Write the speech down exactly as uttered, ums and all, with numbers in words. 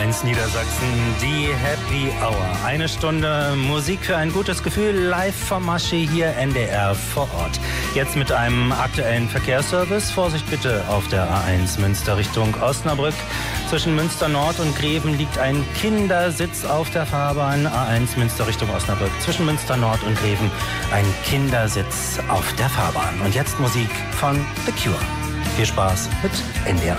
eins Niedersachsen, die Happy Hour. Eine Stunde Musik für ein gutes Gefühl, live vom Maschi hier N D R vor Ort. Jetzt mit einem aktuellen Verkehrsservice. Vorsicht bitte auf der A eins Münster Richtung Osnabrück. Zwischen Münster Nord und Greven liegt ein Kindersitz auf der Fahrbahn. A eins Münster Richtung Osnabrück. Zwischen Münster Nord und Greven ein Kindersitz auf der Fahrbahn. Und jetzt Musik von The Cure. Viel Spaß mit N D R